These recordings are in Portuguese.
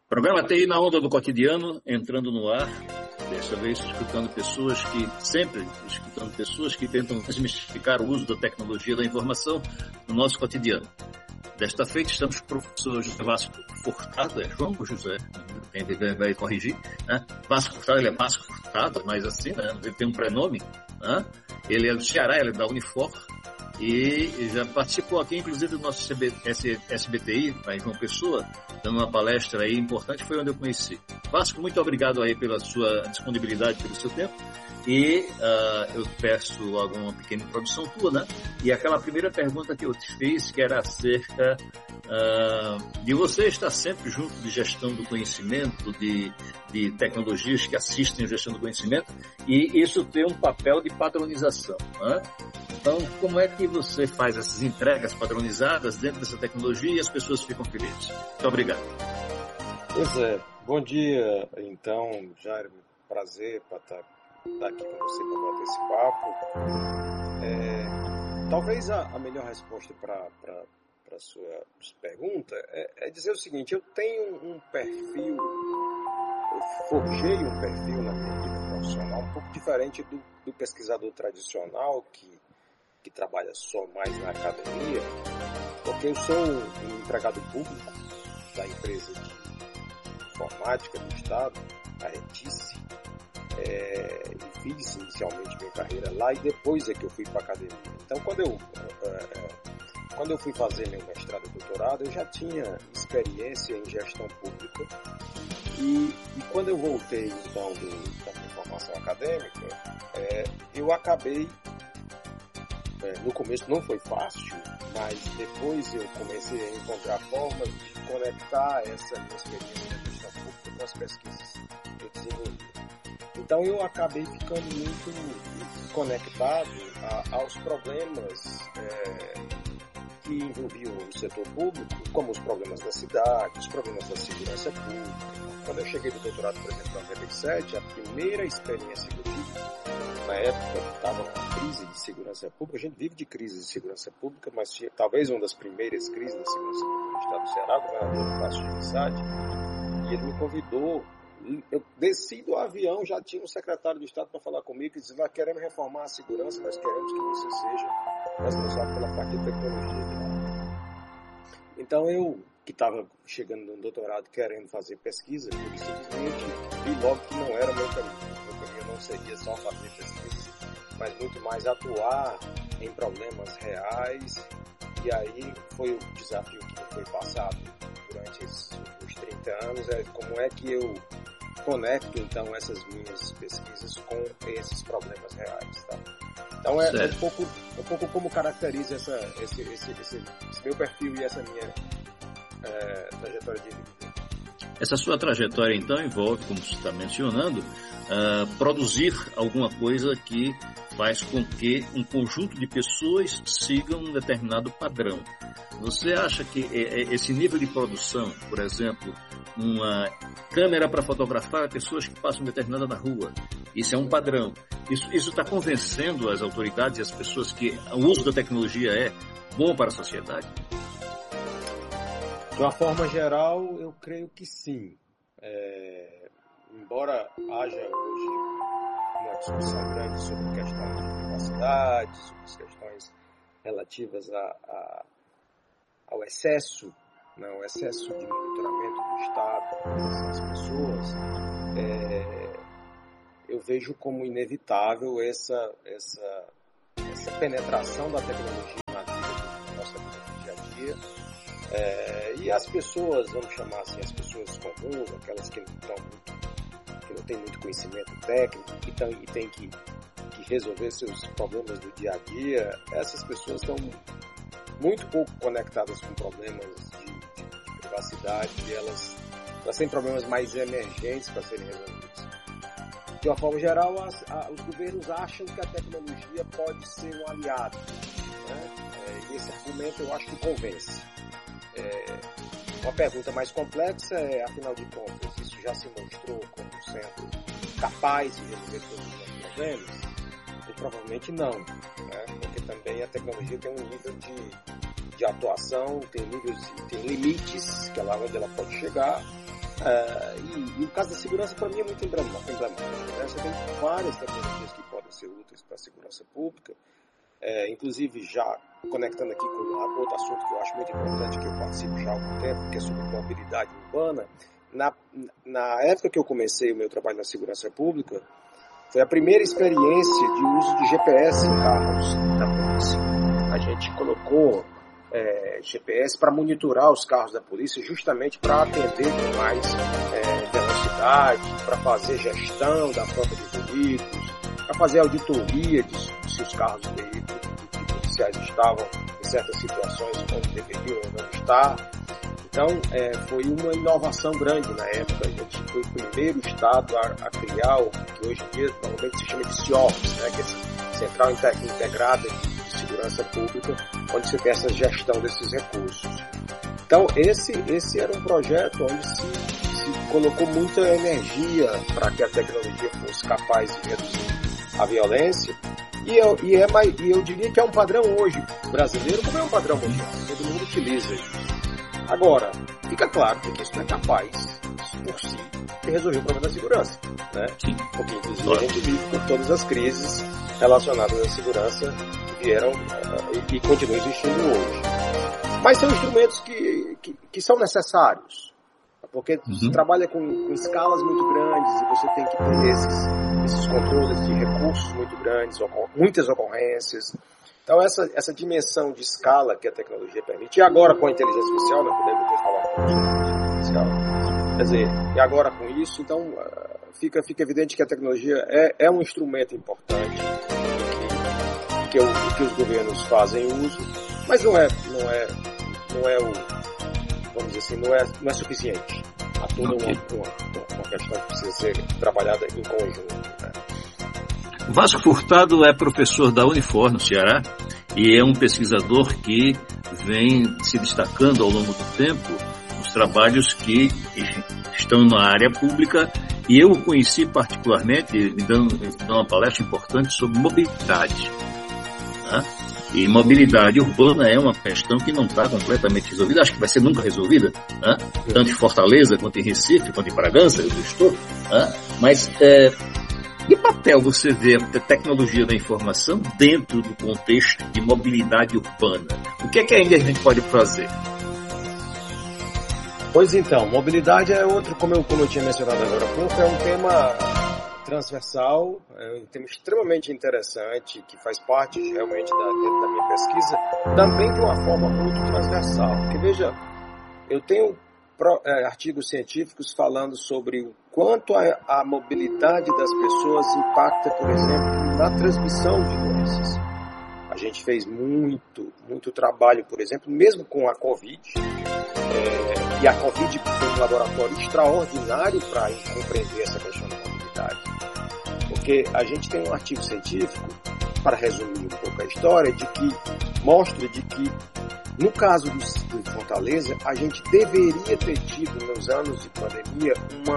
Programa TI na onda do cotidiano, entrando no ar, desta vez escutando pessoas que tentam desmistificar o uso da tecnologia da informação no nosso cotidiano. Desta feita estamos com o professor José Vasco Furtado, João José, vai corrigir, né? Vasco Furtado, ele é Vasco Furtado, mas assim, né? Ele tem um prenome, né? Ele é do Ceará, ele é da Unifor, e já participou aqui, inclusive, do nosso SBTI, aí, João Pessoa, dando uma palestra aí importante, foi onde eu conheci. Vasco, muito obrigado aí pela sua disponibilidade, pelo seu tempo, e eu peço alguma pequena introdução tua, né? E aquela primeira pergunta que eu te fiz, que era acerca de você estar sempre junto de gestão do conhecimento, de tecnologias que assistem a gestão do conhecimento, e isso tem um papel de padronização, né? Então, como é que você faz essas entregas padronizadas dentro dessa tecnologia e as pessoas ficam felizes? Muito obrigado. Pois é. Bom dia, então, Jair. Prazer para estar aqui com você para bater esse papo. Talvez a melhor resposta para a sua pergunta é dizer o seguinte: eu tenho um perfil, eu forjei um perfil na minha vida profissional um pouco diferente do pesquisador tradicional que trabalha só mais na academia, porque eu sou um empregado público da empresa de informática do Estado, a Retice, e fiz inicialmente minha carreira lá e depois é que eu fui para a academia. Então, quando eu fui fazer meu mestrado e doutorado, eu já tinha experiência em gestão pública e quando eu voltei, então, da minha formação acadêmica, eu acabei. No começo não foi fácil, mas depois eu comecei a encontrar formas de conectar essa minha experiência na gestão pública com as pesquisas que eu desenvolvi. Então eu acabei ficando muito conectado aos problemas que envolviam o setor público, como os problemas da cidade, os problemas da segurança pública. Quando eu cheguei do doutorado, por exemplo, em 97, a primeira experiência que eu tive, na época estava uma crise de segurança pública. A gente vive de crise de segurança pública, mas talvez uma das primeiras crises da segurança pública no estado do Ceará, o governador Cássio Gereissati, e ele me convidou. Eu desci do avião, já tinha um secretário de Estado para falar comigo e disse: nós queremos reformar a segurança, nós queremos que você seja responsável pela parte de tecnologia de lá. Então eu, que estava chegando no doutorado querendo fazer pesquisa, eu simplesmente vi logo que não era meu caminho. Meu caminho não seria só fazer pesquisa, mas muito mais atuar em problemas reais. E aí foi o desafio que foi passado durante esses últimos 30 anos, como é que eu conecto então essas minhas pesquisas com esses problemas reais, tá? Então é um pouco como caracteriza esse meu perfil e essa minha trajetória de vida. Essa sua trajetória, então, envolve, como você está mencionando, produzir alguma coisa que faz com que um conjunto de pessoas sigam um determinado padrão. Você acha que esse nível de produção, por exemplo, uma câmera para fotografar pessoas que passam determinada na rua, isso é um padrão. Isso está convencendo as autoridades e as pessoas que o uso da tecnologia é bom para a sociedade? De uma forma geral, eu creio que sim. Embora haja hoje uma discussão grande sobre questões de privacidade, sobre as questões relativas ao excesso, o excesso de monitoramento do Estado com relação às pessoas, eu vejo como inevitável essa penetração da tecnologia na nossa vida do dia a dia. E as pessoas, vamos chamar assim, as pessoas comuns, aquelas que não têm muito conhecimento técnico e têm que resolver seus problemas do dia a dia, essas pessoas estão muito pouco conectadas com problemas de privacidade, e elas têm problemas mais emergentes para serem resolvidos. De uma forma geral, os governos acham que a tecnologia pode ser um aliado, né? E esse argumento eu acho que convence. Uma pergunta mais complexa afinal de contas, isso já se mostrou como sendo capaz de resolver todos os problemas? E provavelmente não, né? Porque também a tecnologia tem um nível de atuação, tem limites onde ela pode chegar, E o caso da segurança, para mim, é muito emblemático. Você tem várias tecnologias que podem ser úteis para a segurança pública, inclusive já conectando aqui com outro assunto que eu acho muito importante, que eu participo já há algum tempo, que é sobre mobilidade urbana. Na época que eu comecei o meu trabalho na segurança pública, foi a primeira experiência de uso de GPS em carros da polícia. A gente colocou GPS para monitorar os carros da polícia, justamente para atender com mais velocidade, para fazer gestão da frota de veículos, para fazer auditoria de se os carros e veículos policiais estavam em certas situações onde deveriam ou não estar. Então, foi uma inovação grande na época. A gente foi o primeiro estado a criar o que hoje em dia normalmente se chama de CIOPS, né, que é Central Integrada de Segurança Pública, onde se tem essa gestão desses recursos. Então, esse era um projeto onde se colocou muita energia para que a tecnologia fosse capaz de reduzir a violência. E eu diria que é um padrão hoje brasileiro, como é um padrão mundial. Todo mundo utiliza isso. Agora, fica claro que isso não é capaz, por si, de resolver o problema da segurança, né? Porque, inclusive, a gente vive com todas as crises relacionadas à segurança que vieram e continuam existindo hoje. Mas são instrumentos que são necessários, porque você trabalha com escalas muito grandes e você tem que ter esses controles de recursos muito grandes, muitas ocorrências. Então, essa dimensão de escala que a tecnologia permite, e agora com a inteligência artificial, nós podemos depois falar um pouco sobre a inteligência artificial, quer dizer, e agora com isso, então, fica evidente que a tecnologia é um instrumento importante que os governos fazem uso, mas não é vamos dizer assim, não é suficiente. Há toda uma questão que precisa ser trabalhada em conjunto, né? Vasco Furtado é professor da Unifor, no Ceará, e é um pesquisador que vem se destacando ao longo do tempo nos trabalhos que estão na área pública, e eu o conheci particularmente me dando uma palestra importante sobre mobilidade, né? E mobilidade urbana é uma questão que não está completamente resolvida, acho que vai ser nunca resolvida, né? Tanto em Fortaleza, quanto em Recife, quanto em Bragança, eu estou, né? Mas que papel você vê a tecnologia da informação dentro do contexto de mobilidade urbana? O que é que ainda a gente pode fazer? Pois então, mobilidade é outro, como eu tinha mencionado agora há pouco, é um tema transversal, é um tema extremamente interessante, que faz parte realmente da minha pesquisa, também de uma forma muito transversal. Porque, veja, eu tenho artigos científicos falando sobre o quanto a mobilidade das pessoas impacta, por exemplo, na transmissão de doenças. A gente fez muito trabalho, por exemplo, mesmo com a Covid, e a Covid foi um laboratório extraordinário para compreender essa questão da mobilidade. Porque a gente tem um artigo científico, para resumir um pouco a história, mostra de que no caso do Fortaleza, a gente deveria ter tido, nos anos de pandemia,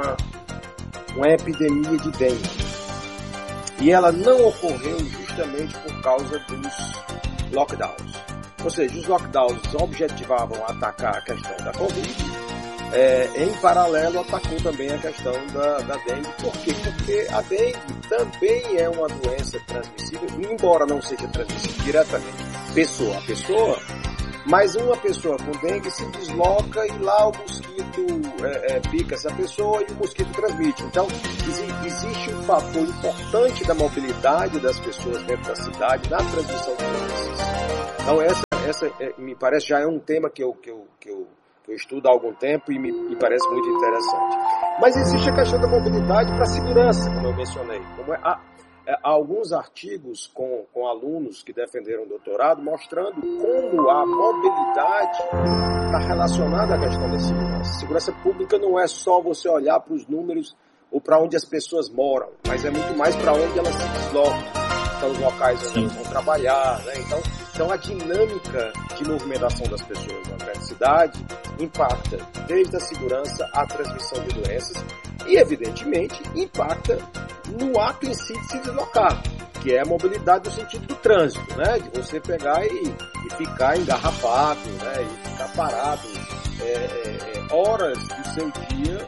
uma epidemia de dengue. E ela não ocorreu justamente por causa dos lockdowns. Ou seja, os lockdowns objetivavam atacar a questão da Covid, em paralelo atacou também a questão da dengue. Por quê? Porque a dengue também é uma doença transmissível, embora não seja transmissível diretamente pessoa a pessoa, mas uma pessoa com dengue se desloca e lá o mosquito pica essa pessoa e o mosquito transmite. Então, existe um fator importante da mobilidade das pessoas dentro da cidade na transmissão de doenças. Então, essa me parece já é um tema que eu estudo há algum tempo e me parece muito interessante. Mas existe a questão da mobilidade para a segurança, como eu mencionei. Há alguns artigos com alunos que defenderam o doutorado mostrando como a mobilidade está relacionada à questão da segurança. Segurança pública não é só você olhar para os números ou para onde as pessoas moram, mas é muito mais para onde elas se deslocam. Então, os locais onde elas vão trabalhar, né? Então, a dinâmica de movimentação das pessoas na grande cidade impacta desde a segurança à transmissão de doenças e, evidentemente, impacta no ato em si de se deslocar, que é a mobilidade no sentido do trânsito, né? De você pegar e ficar engarrafado, né? E ficar parado horas do seu dia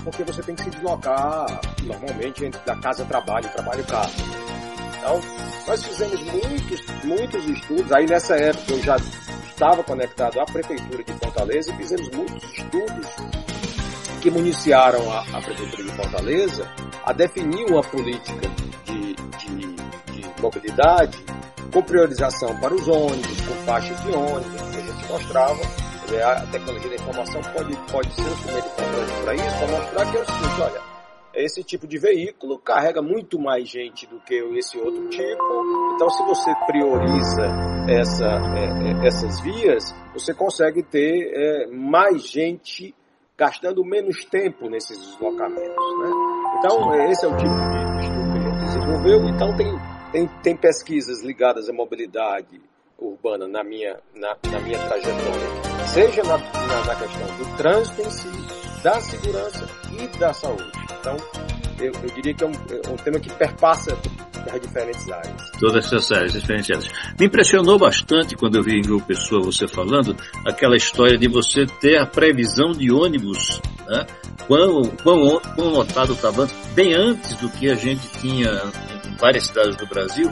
porque você tem que se deslocar normalmente da casa trabalho, trabalho-casa. Então, nós fizemos muitos estudos, aí nessa época eu já estava conectado à Prefeitura de Fortaleza e fizemos muitos estudos que municiaram a Prefeitura de Fortaleza a definir uma política de mobilidade com priorização para os ônibus, com faixas de ônibus, que a gente mostrava. A tecnologia da informação pode ser um instrumento importante para isso, para mostrar que é o seguinte, olha, esse tipo de veículo carrega muito mais gente do que esse outro tipo, então se você prioriza essas vias, você consegue ter mais gente gastando menos tempo nesses deslocamentos, né? Então, esse é o tipo de estudo que a gente desenvolveu. Então, tem pesquisas ligadas à mobilidade urbana na minha trajetória, seja na questão do trânsito em si, da segurança e da saúde. Então, eu diria que é um tema que perpassa as diferentes áreas. Todas essas áreas, diferentes áreas. Me impressionou bastante quando eu vi em João Pessoa você falando aquela história de você ter a previsão de ônibus, né? Quão lotado estava, bem antes do que a gente tinha em várias cidades do Brasil.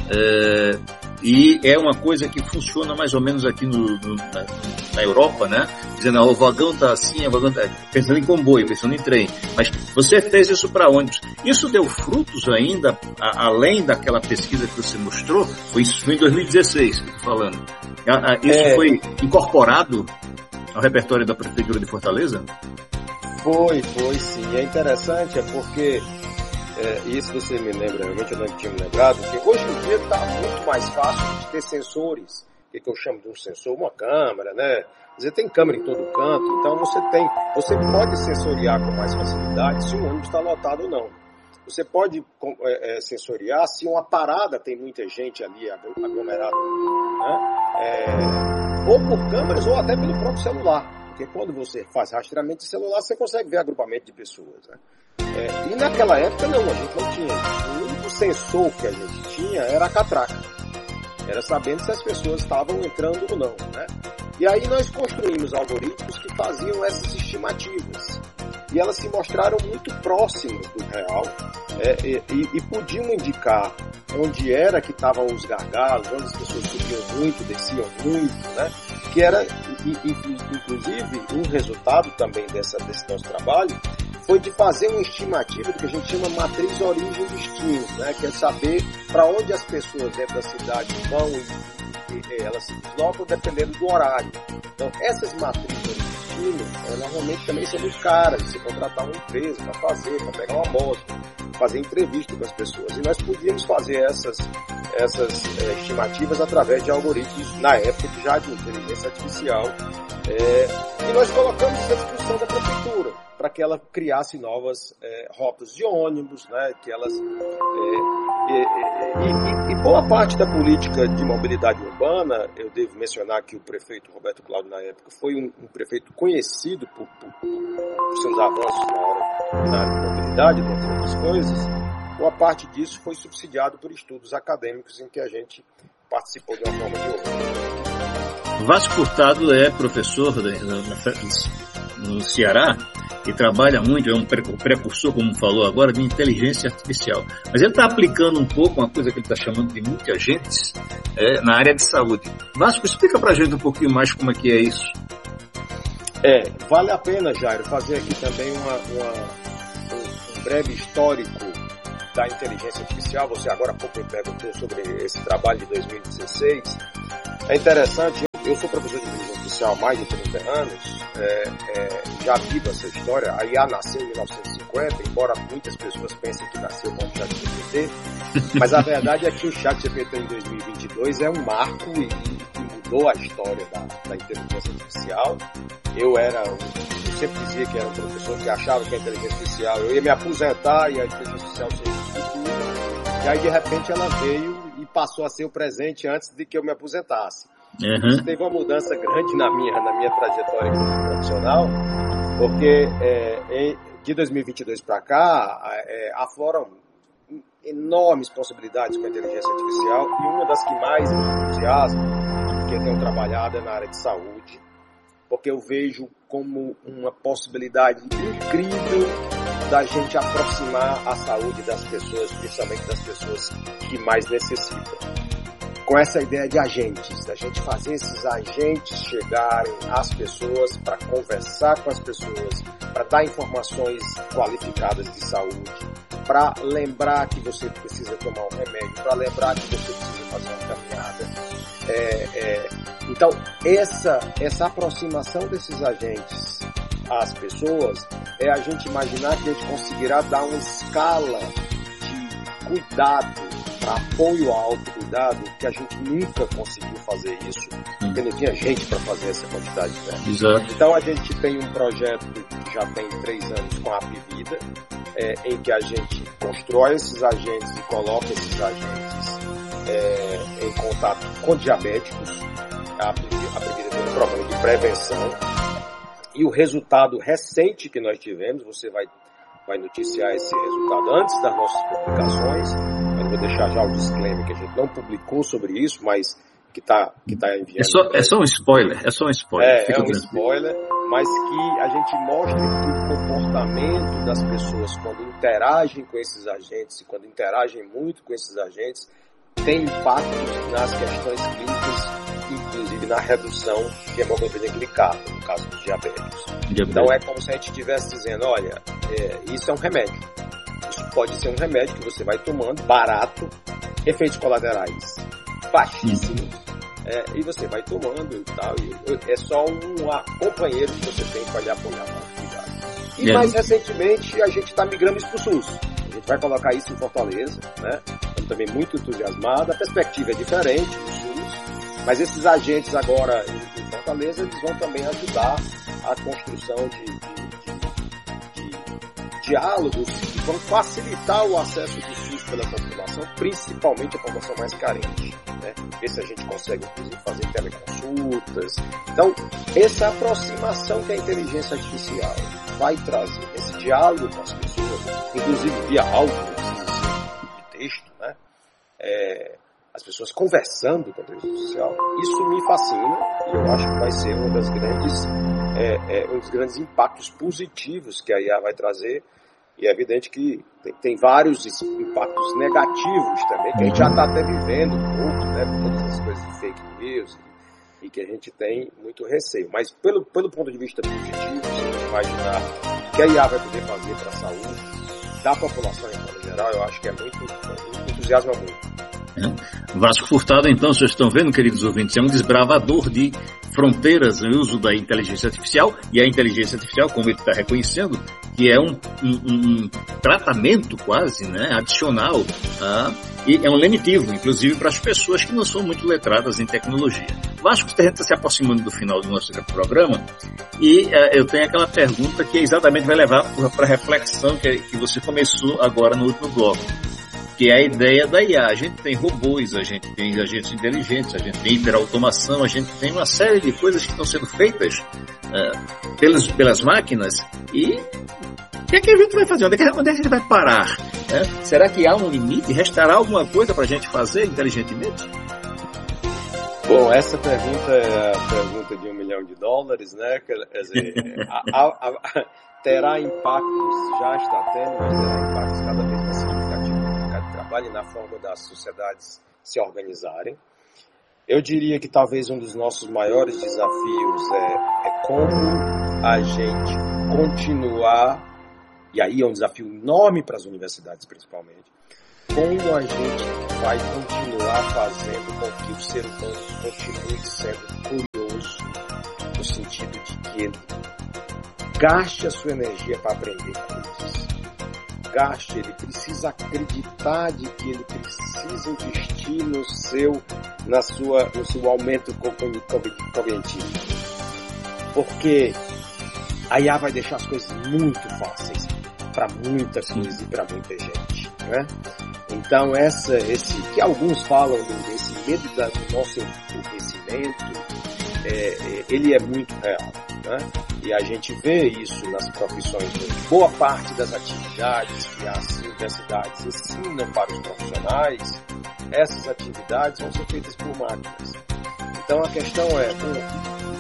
E é uma coisa que funciona mais ou menos aqui na Europa, né? Dizendo, o vagão está assim, pensando em comboio, pensando em trem. Mas você fez isso para ônibus. Isso deu frutos ainda, além daquela pesquisa que você mostrou? Isso foi em 2016, que eu estou falando. Isso foi incorporado ao repertório da Prefeitura de Fortaleza? Foi sim. É interessante, porque... isso você me lembra, realmente eu não tinha me lembrado, que hoje em dia está muito mais fácil de ter sensores, que eu chamo de um sensor, uma câmera, né? Quer dizer, tem câmera em todo canto, então você pode sensoriar com mais facilidade se o ônibus está lotado ou não. Você pode sensoriar se uma parada tem muita gente ali aglomerada, né? Ou por câmeras ou até pelo próprio celular, porque quando você faz rastreamento de celular, você consegue ver agrupamento de pessoas, né? E naquela época não, a gente não tinha. O único sensor que a gente tinha era a catraca. Era sabendo se as pessoas estavam entrando ou não, né? E aí nós construímos algoritmos que faziam essas estimativas. E elas se mostraram muito próximas do real e podiam indicar onde era que estavam os gargalos, onde as pessoas subiam muito, desciam muito, né? Que era, inclusive, um resultado também desse nosso trabalho foi de fazer uma estimativa do que a gente chama matriz origem-destino, né? Que é saber para onde as pessoas dentro da cidade vão e elas se deslocam dependendo do horário. Então, essas matrizes origem-destino, normalmente também são muito caras. Você contratar uma empresa para pegar uma amostra, fazer entrevista com as pessoas. E nós podíamos fazer essas estimativas através de algoritmos, na época já de inteligência artificial. E nós colocamos isso à disposição da prefeitura, para que ela criasse novas rotas de ônibus, né, que elas... E boa parte da política de mobilidade urbana, eu devo mencionar que o prefeito Roberto Cláudio, na época, foi um prefeito conhecido por seus avanços na área de mobilidade, entre outras coisas. Boa parte disso foi subsidiado por estudos acadêmicos em que a gente participou de uma forma de outra. Vasco Furtado é professor no Ceará e trabalha muito, é um precursor, como falou agora, de inteligência artificial. Mas ele está aplicando um pouco uma coisa que ele está chamando de multiagentes na área de saúde. Vasco, explica para a gente um pouquinho mais como é que é isso. Vale a pena, Jairo, fazer aqui também um breve histórico da inteligência artificial. Você agora há pouco me perguntou sobre esse trabalho de 2016. É interessante, eu sou professor de inteligência artificial há mais de 30 anos, já vivo essa história. A IA nasceu em 1950, embora muitas pessoas pensem que nasceu com o ChatGPT, mas a verdade é que o ChatGPT em 2022 é um marco e mudou a história da inteligência artificial. Eu sempre dizia que era um professor que achava que a inteligência artificial, eu ia me aposentar e a inteligência artificial seria o futuro. E aí, de repente, ela veio e passou a ser o presente antes de que eu me aposentasse. Uhum. Isso teve uma mudança grande na minha trajetória como profissional, porque de 2022 para cá, afloram enormes possibilidades com a inteligência artificial, e uma das que mais me entusiasma, que eu tenho trabalhado, é na área de saúde, porque eu vejo como uma possibilidade incrível da gente aproximar a saúde das pessoas, principalmente das pessoas que mais necessitam. Com essa ideia de agentes, da gente fazer esses agentes chegarem às pessoas para conversar com as pessoas, para dar informações qualificadas de saúde, para lembrar que você precisa tomar um remédio, para lembrar que você precisa fazer uma caminhada. Então, essa aproximação desses agentes às pessoas é a gente imaginar que a gente conseguirá dar uma escala de cuidado para apoio ao autocuidado que a gente nunca conseguiu fazer isso, porque não tinha gente para fazer essa quantidade de tempo. Exato. Então a gente tem um projeto que já tem 3 anos com a Apvida, em que a gente constrói esses agentes e coloca esses agentes em contato com diabéticos. A Apvida tem um programa de prevenção e o resultado recente que nós tivemos, você vai noticiar esse resultado antes das nossas publicações. Eu vou deixar já o disclaimer que a gente não publicou sobre isso, mas que está enviando. É só um spoiler. É um spoiler, mas que a gente mostra que o comportamento das pessoas quando interagem com esses agentes e quando interagem muito com esses agentes tem impactos nas questões clínicas, inclusive na redução de hemoglobina glicada, no caso dos diabéticos. Então é como se a gente estivesse dizendo, olha, isso é um remédio. Isso pode ser um remédio que você vai tomando, barato, efeitos colaterais baixíssimos, e você vai tomando e tal. É só um companheiro que você tem para lhe apoiar no cuidado. E mais recentemente a gente está migrando isso para o SUS. A gente vai colocar isso em Fortaleza, né? Estamos também muito entusiasmados. A perspectiva é diferente no SUS, mas esses agentes agora em Fortaleza, eles vão também ajudar a construção de diálogos que vão facilitar o acesso do SUS pela população, principalmente a população mais carente, né? Ver se a gente consegue, inclusive, fazer teleconsultas. Então, essa aproximação que a inteligência artificial vai trazer, esse diálogo com as pessoas, inclusive via áudio, de texto, né? As pessoas conversando com a inteligência artificial, isso me fascina e eu acho que vai ser um dos grandes impactos positivos que a IA vai trazer. E é evidente que tem vários impactos negativos também, que a gente já está até vivendo um pouco, né, com todas as coisas de fake news, e que a gente tem muito receio. Mas pelo ponto de vista positivo, se a gente imaginar o que a IA vai poder fazer para a saúde da população em forma geral, eu acho que entusiasma muito. Vasco Furtado, então, vocês estão vendo, queridos ouvintes, é um desbravador de fronteiras no uso da inteligência artificial, e a inteligência artificial, como ele está reconhecendo, que é um tratamento quase, né, adicional, e é um lenitivo, inclusive para as pessoas que não são muito letradas em tecnologia. Vasco, a gente está se aproximando do final do nosso programa, e eu tenho aquela pergunta que exatamente vai levar para a reflexão que você começou agora no último bloco, que é a ideia da IA. A gente tem robôs, a gente tem agentes inteligentes, a gente tem hiperautomação, a gente tem uma série de coisas que estão sendo feitas pelas máquinas, e o que é que a gente vai fazer? Onde é que a gente vai parar? Será que há um limite? Restará alguma coisa para a gente fazer inteligentemente? Bom, essa pergunta é a pergunta de $1 milhão, né? Quer dizer, terá impactos, já está tendo, mas terá impactos cada vez mais significativos no mercado de trabalho e na forma das sociedades se organizarem. Eu diria que talvez um dos nossos maiores desafios é como a gente continuar, e aí é um desafio enorme para as universidades principalmente, como a gente vai continuar fazendo com que o ser humano continue sendo curioso, no sentido de que ele gaste a sua energia para aprender coisas. Ele precisa acreditar de que ele precisa investir no seu aumento cognitivo. Porque a IA vai deixar as coisas muito fáceis para muita coisa e para muita gente, né? Então esse que alguns falam desse medo do nosso empobrecimento, ele é muito real, né? E a gente vê isso nas profissões. Boa parte das atividades que as universidades ensinam para os profissionais, essas atividades vão ser feitas por máquinas. Então a questão é,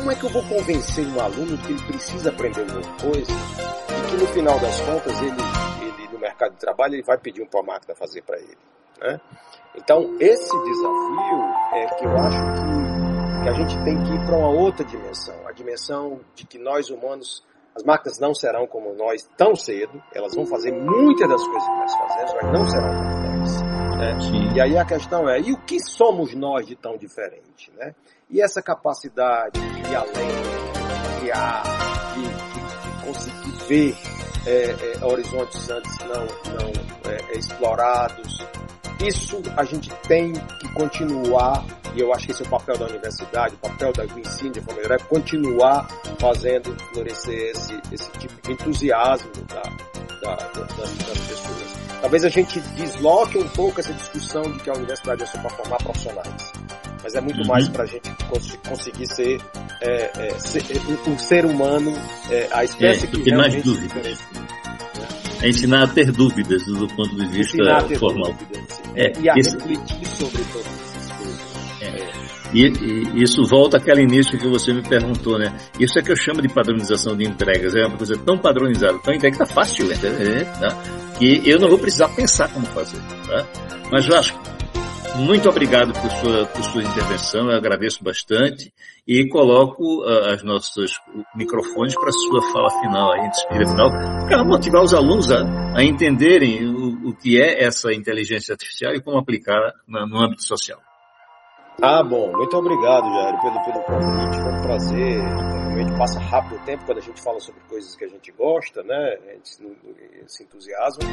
como é que eu vou convencer um aluno de que ele precisa aprender uma coisa e que no final das contas ele no mercado de trabalho ele vai pedir uma máquina fazer para ele, né? Então esse desafio é que eu acho que a gente tem que ir para uma outra dimensão, a dimensão de que nós humanos, as máquinas não serão como nós tão cedo, elas vão fazer muitas das coisas que nós fazemos, mas não serão como nós, né? Sim. E aí a questão é, e o que somos nós de tão diferente, né? E essa capacidade de ir além, de criar, de conseguir ver horizontes antes não explorados, isso a gente tem que continuar, e eu acho que esse é o papel da universidade, o papel da Green de forma geral, é continuar fazendo florescer esse tipo de entusiasmo das pessoas. Talvez a gente desloque um pouco essa discussão de que a universidade é só para formar profissionais, mas é muito mais para a gente conseguir ser um ser humano, a espécie que tem mais realmente dúvidas. É ensinar a ter dúvidas do ponto de vista formal. E a refletir sobre todas essas coisas. E isso volta àquele início que você me perguntou, né? Isso é que eu chamo de padronização de entregas. É uma coisa tão padronizada, tão entrega, que está fácil, tá? Que eu não vou precisar pensar como fazer, tá? Mas Vasco, muito obrigado por sua intervenção, eu agradeço bastante e coloco os nossos microfones para a sua fala final, a despedida final, para motivar os alunos a entenderem o que é essa inteligência artificial e como aplicar no âmbito social. Bom, muito obrigado, Jair, pelo convite, foi um prazer. Realmente passa rápido o tempo quando a gente fala sobre coisas que a gente gosta, né? A gente se entusiasma.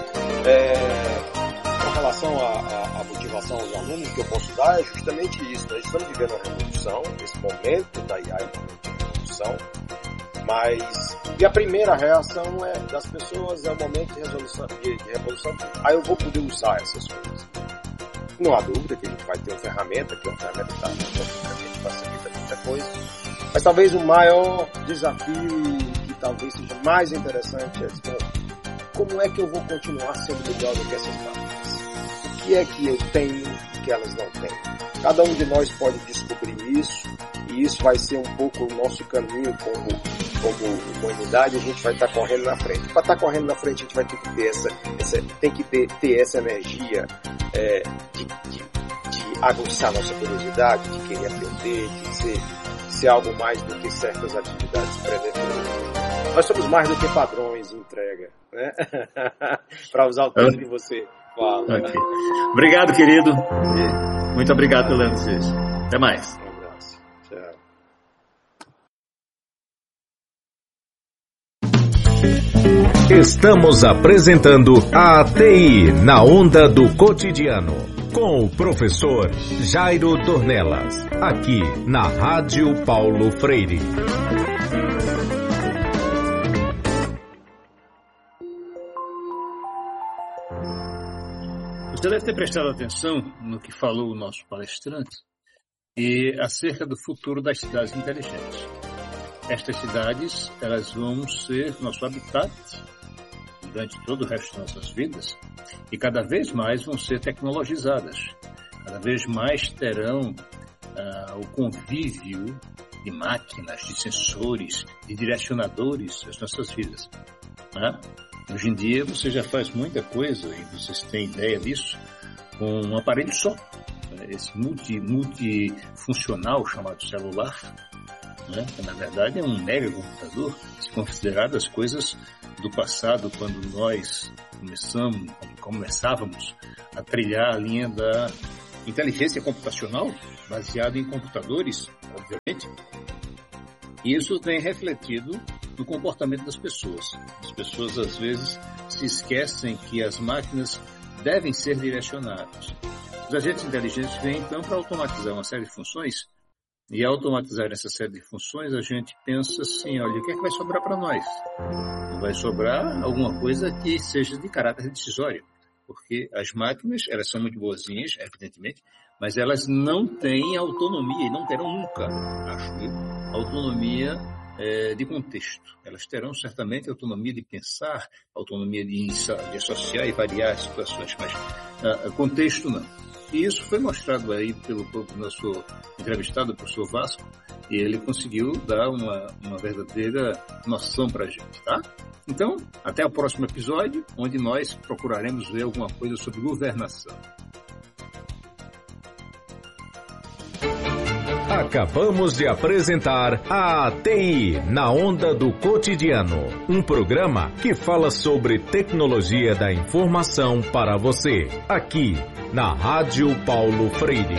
Com relação à motivação aos alunos, que eu posso dar é justamente isso. Nós estamos vivendo uma revolução, esse momento da IA é um momento de revolução, e a primeira reação das pessoas é o momento de revolução. Eu vou poder usar essas coisas. Não há dúvida que a gente vai ter uma ferramenta que está a gente facilita muita coisa, mas talvez o maior desafio que talvez seja mais interessante é dizer, como é que eu vou continuar sendo melhor do que essas máquinas? O que é que eu tenho que elas não têm? Cada um de nós pode descobrir isso, e isso vai ser um pouco o nosso caminho como humanidade. A gente vai estar correndo na frente. Para estar correndo na frente, a gente vai ter que ter essa energia de aguçar nossa curiosidade, de querer aprender, de ser algo mais do que certas atividades pré-definidas. Nós somos mais do que padrões de entrega, né? Para usar o termo que você fala. Okay. Né? Obrigado, querido. Muito obrigado pelo entusiasmo. Até mais. Um abraço. Tchau. Estamos apresentando a ATI na Onda do Cotidiano, com o professor Jairo Dornelas, aqui na Rádio Paulo Freire. Você deve ter prestado atenção no que falou o nosso palestrante e acerca do futuro das cidades inteligentes. Estas cidades, elas vão ser nosso habitat durante todo o resto de nossas vidas e cada vez mais vão ser tecnologizadas. Cada vez mais terão o convívio de máquinas, de sensores, de direcionadores das nossas vidas, né? Hoje em dia você já faz muita coisa, e vocês têm ideia disso, com um aparelho só. Esse multifuncional chamado celular, né? Que, na verdade, é um mega computador, se considerado as coisas do passado, quando nós começávamos a trilhar a linha da inteligência computacional, baseada em computadores, obviamente. E isso tem refletido no comportamento das pessoas. As pessoas, às vezes, se esquecem que as máquinas devem ser direcionadas. Os agentes inteligentes vêm, então, para automatizar uma série de funções, e ao automatizar essa série de funções, a gente pensa assim, olha, o que é que vai sobrar para nós? Não vai sobrar alguma coisa que seja de caráter decisório, porque as máquinas, elas são muito boazinhas, evidentemente, mas elas não têm autonomia, e não terão nunca, acho eu, autonomia de contexto. Elas terão certamente autonomia de pensar, autonomia de associar e variar as situações, mas contexto não. E isso foi mostrado aí pelo nosso entrevistado, o professor Vasco, E ele conseguiu dar uma verdadeira noção para a gente, tá? Então, até o próximo episódio, onde nós procuraremos ver alguma coisa sobre governação. Acabamos de apresentar a ATI na Onda do Cotidiano, um programa que fala sobre tecnologia da informação para você, aqui na Rádio Paulo Freire.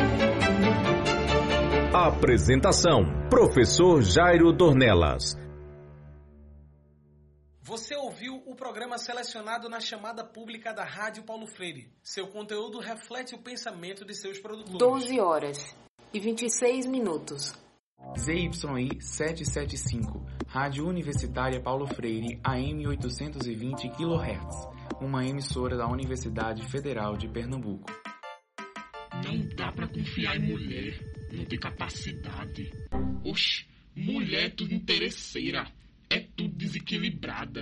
Apresentação: Professor Jairo Dornelas. Você ouviu o programa selecionado na chamada pública da Rádio Paulo Freire. Seu conteúdo reflete o pensamento de seus produtores. 12 horas e 26 minutos. ZYI 775, Rádio Universitária Paulo Freire, AM 820 kHz, uma emissora da Universidade Federal de Pernambuco. Não dá pra confiar em mulher, não tem capacidade. Oxe, mulher é tudo interesseira, é tudo desequilibrada.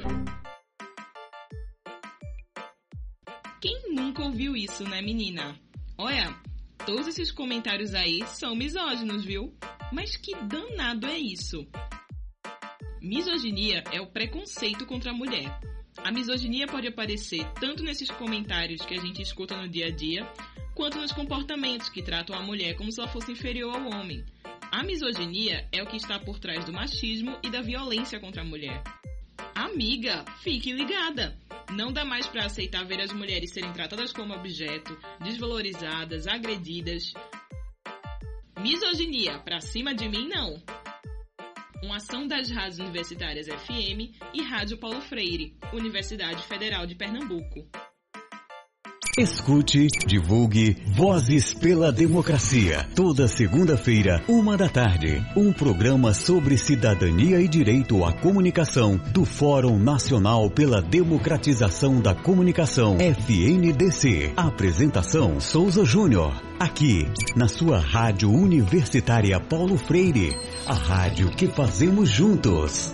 Quem nunca ouviu isso, né, menina? Olha, todos esses comentários aí são misóginos, viu? Mas que danado é isso? Misoginia é o preconceito contra a mulher. A misoginia pode aparecer tanto nesses comentários que a gente escuta no dia a dia, quanto nos comportamentos que tratam a mulher como se ela fosse inferior ao homem. A misoginia é o que está por trás do machismo e da violência contra a mulher. Amiga, fique ligada! Não dá mais para aceitar ver as mulheres serem tratadas como objeto, desvalorizadas, agredidas. Misoginia, pra cima de mim, não! Uma ação das rádios universitárias FM e Rádio Paulo Freire, Universidade Federal de Pernambuco. Escute, divulgue Vozes pela Democracia. Toda segunda-feira, 13h. Um programa sobre cidadania e direito à comunicação do Fórum Nacional pela Democratização da Comunicação, FNDC. Apresentação: Souza Júnior. Aqui, na sua Rádio Universitária Paulo Freire. A rádio que fazemos juntos.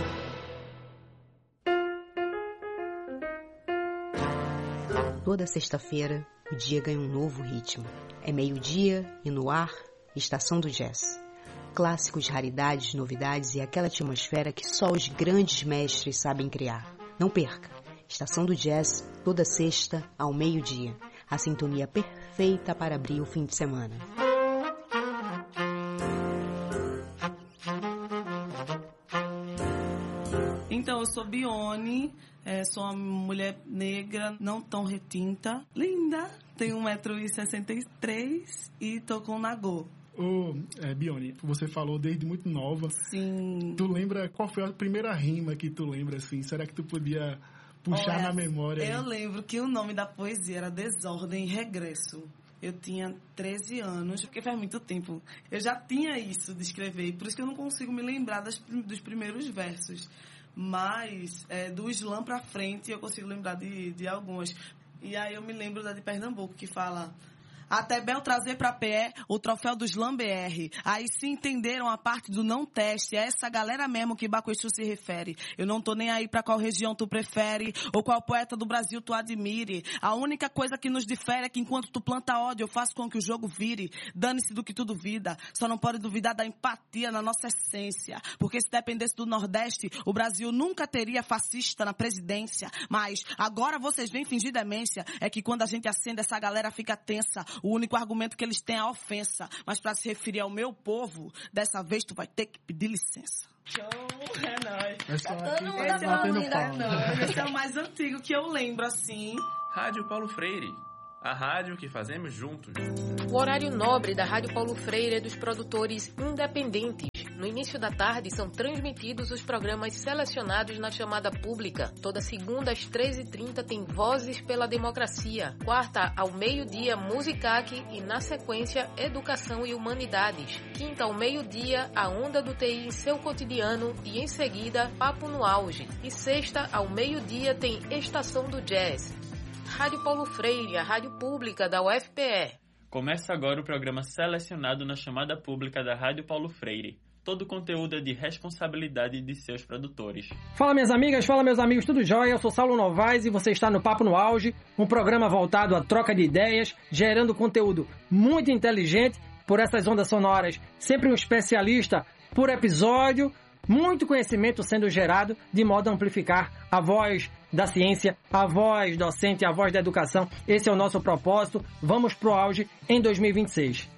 Toda sexta-feira, o dia ganha um novo ritmo. É meio-dia e no ar, Estação do Jazz. Clássicos, raridades, novidades e aquela atmosfera que só os grandes mestres sabem criar. Não perca! Estação do Jazz, toda sexta, ao meio-dia. A sintonia perfeita para abrir o fim de semana. Então, eu sou Bione, sou uma mulher negra, não tão retinta, linda, tenho 1,63 m e tô com nagô. Bione, você falou desde muito nova. Sim. Tu lembra qual foi a primeira rima que tu lembra, assim? Será que tu podia puxar na memória? Eu lembro que o nome da poesia era Desordem e Regresso. Eu tinha 13 anos, porque faz muito tempo. Eu já tinha isso de escrever, por isso que eu não consigo me lembrar dos primeiros versos. Mas do slam pra frente eu consigo lembrar de algumas. E aí eu me lembro da de Pernambuco, que fala: até Bel trazer pra PE o troféu do Slam BR. Aí se entenderam a parte do não teste. É essa galera mesmo que Bacoexu se refere. Eu não tô nem aí pra qual região tu prefere, ou qual poeta do Brasil tu admire. A única coisa que nos difere é que enquanto tu planta ódio, eu faço com que o jogo vire. Dane-se do que tu duvida. Só não pode duvidar da empatia na nossa essência. Porque se dependesse do Nordeste, o Brasil nunca teria fascista na presidência. Mas agora vocês vêm fingir demência. É que quando a gente acende, essa galera fica tensa. O único argumento que eles têm é a ofensa. Mas pra se referir ao meu povo, dessa vez tu vai ter que pedir licença. Show! É nóis. Esse é o mais antigo que eu lembro, assim. Rádio Paulo Freire, a rádio que fazemos juntos. O horário nobre da Rádio Paulo Freire é dos produtores independentes. No início da tarde são transmitidos os programas selecionados na chamada pública. Toda segunda às 13h30 tem Vozes pela Democracia. Quarta ao meio-dia, Musicac e na sequência, Educação e Humanidades. Quinta ao meio-dia, a Onda do TI em seu cotidiano e em seguida, Papo no Auge. E sexta ao meio-dia tem Estação do Jazz. Rádio Paulo Freire, a rádio pública da UFPE. Começa agora o programa selecionado na chamada pública da Rádio Paulo Freire. Todo o conteúdo é de responsabilidade de seus produtores. Fala minhas amigas, fala meus amigos, tudo jóia? Eu sou Saulo Novaes e você está no Papo no Auge, um programa voltado à troca de ideias, gerando conteúdo muito inteligente por essas ondas sonoras. Sempre um especialista por episódio, muito conhecimento sendo gerado de modo a amplificar a voz da ciência, a voz docente, a voz da educação. Esse é o nosso propósito. Vamos pro auge em 2026.